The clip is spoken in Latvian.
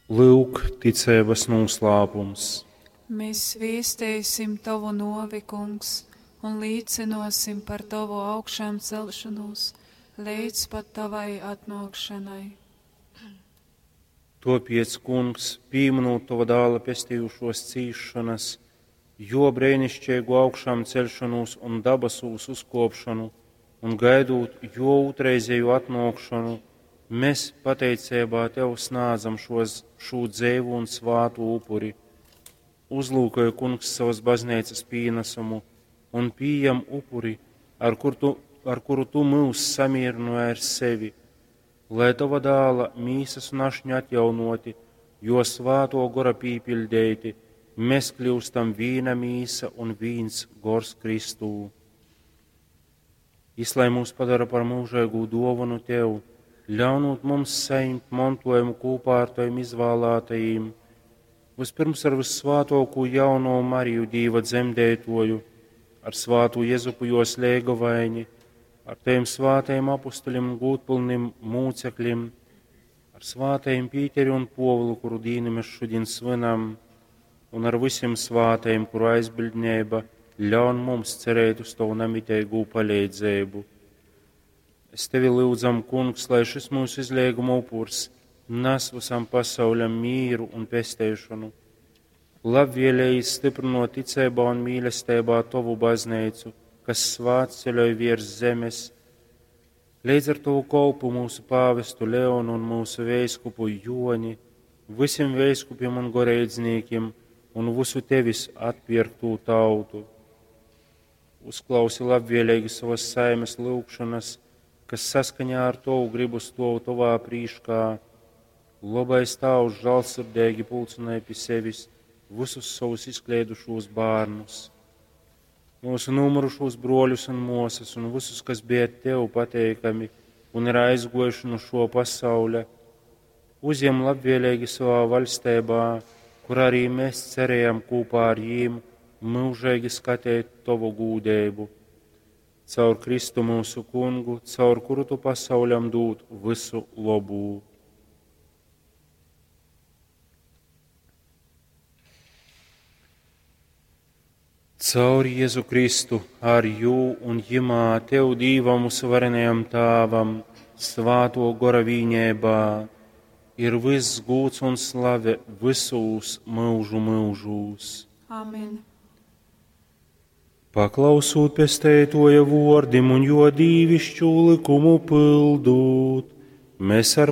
Lūk, ticības noslēpums. Mēs viestēsim tavu novi, kungs, un līdzinosim par tavu augšām celšanos, līdz pat tavai atnākšanai. Topiec, kungs, pieminot tava dēla pestījušos cīšanas, jo brēnišķīgu augšām celšanos un dabasūs uzkopšanu, un gaidot jo otrreizēju atnākšanu, mēs pateicībā tev snādzam šo dzēvu un svātu upuri. Uzlūkoja, kungs, savas baznīcas pienesumu un pieejam upuri, ar kuru tu mūs samierināji ar sevi, lai tava dēla mīsas un ašņi atjaunoti, jo svāto gora pīpildēti, mēs kļūstam vīna mīsa un vīns gors Kristū. Lai mūs padara par mūžīgu dāvanu tev, ļaunot mums saņemt mantojumu kopā ar taviem izvēlētajiem, vispirms ar vissvātāko jauno Mariju Dieva dzemdētoju, ar svātu Jezupu jos lēgavaini, ar tiem svātajiem apustuļiem un gūtpilniem mūcekļiem, ar svātajiem Pīteri un Povlu, kuru dīni mēs šodien svinam, un ar visiem svātajiem, kuru aizbildņēba ļaun mums cerēt uz tavu nemitēgu palīdzību. Es tevi lūdzam, kungs, lai šis mūsu izlieguma upurs nes visam pasauļam mīru un pestēšanu, labvēlēji stiprinot ticībā un mīlestībā tavu baznīcu, kas svāts ceļoja virs zemes, līdz ar tavu kolpu mūsu pāvestu Leonu un mūsu veiskupu Joni, visiem veiskupiem un gorēdzniekiem un visu tevis atpirktu tautu. Uzklausi labvēlīgi savas saimes lūgšanas, kas saskaņā ar tavu gribu stāv tavā prīškā, labais Tavs žēlsirdīgi pulcināja pie sevis visus savus izkliedušos bērnus, mūsu numurušos broļus un mosas un visus, kas bija tev pateikami un ir aizgojuši no šo pasauli, uzņem labvēlīgi savā valstībā, kur arī mēs cerējam kopā ar jiem mūžīgi skatīt tavu gūdību. Caur Kristu mūsu kungu, caur kuru tu pasauļam dod visu labu. Caur Jēzu Kristu, ar jū un jimā tev Dīvam usvarenajam Tāvam, svāto gora vīņēbā, ir viss gūts un slave visos mūžu mūžūs. Amen. Paklausot pestētoja vordim un jo dīvišķu likumu pildūt, mēs ar